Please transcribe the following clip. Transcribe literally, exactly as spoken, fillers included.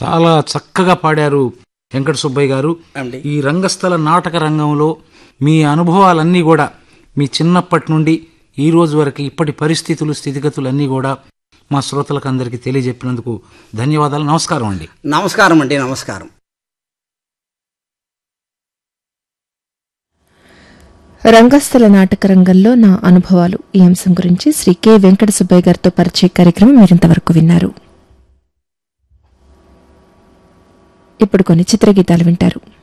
చాలా చక్కగా పాడారు వెంకట సుబ్బయ్య గారు. అండి ఈ రంగస్థల నాటక రంగంలో మీ అనుభవాలన్నీ కూడా మీ చిన్నప్పటి నుండి ఈ రోజు వరకు ఇప్పటి పరిస్థితులు స్థితిగతులు అన్నీ కూడా మా శ్రోతలకు అందరికీ తెలియజెప్పినందుకు ధన్యవాదాలు. నమస్కారం అండి. నమస్కారం అండి. నమస్కారం. రంగస్థల నాటక రంగంలో నా అనుభవాలు ఈ అంశం గురించి శ్రీ కె వెంకట సుబ్బయ్య గారితో పరిచయ కార్యక్రమం మీరింతవరకు విన్నారు. ఇప్పుడు కొన్ని చిత్రగీతాలు వింటారు.